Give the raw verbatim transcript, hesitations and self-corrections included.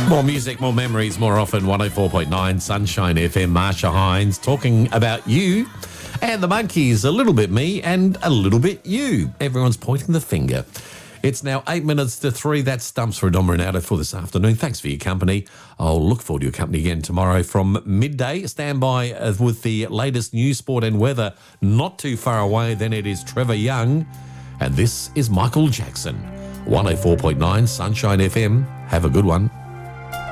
More music, more memories, more often. one oh four point nine Sunshine F M. Marsha Hines talking about you and the Monkeys, a little bit me and a little bit you. Everyone's pointing the finger. It's now eight minutes to three. That's Stumps for Dom Renato for this afternoon. Thanks for your company. I'll look forward to your company again tomorrow from midday. Stand by uh, with the latest news, sport and weather. Not too far away, then it is Trevor Young. And this is Michael Jackson. one oh four point nine Sunshine F M. Have a good one.